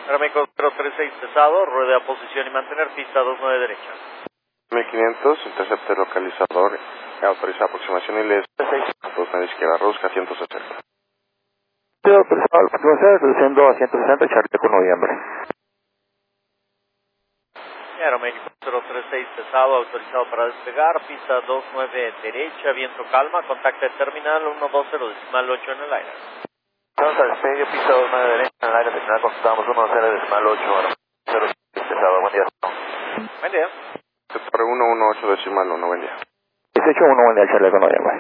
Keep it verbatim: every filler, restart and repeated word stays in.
Aeroméxico cero tres seis pesado, rueda a posición y mantener pista dos nueve derecha. mil quinientos, interceptor localizador, autoriza aproximación y les seis, dos nueve izquierda, Rosca ciento sesenta. Sí, autorizado, aproximación, reduciendo a ciento sesenta, Charlie con noviembre. Aeroméxico cero tres seis pesado, autorizado para despegar, pista dos nueve derecha, viento calma, contacte terminal uno dos cero decimal ocho en el aire. Vamos al despegue, pista dos nueve derecha, en el aire terminal, consultamos uno cero decimal ocho, cero seis pesado, buen día. Buen día. Sector uno uno ocho decimal uno, buen día. dieciocho uno, buen día, Charlie con noviembre.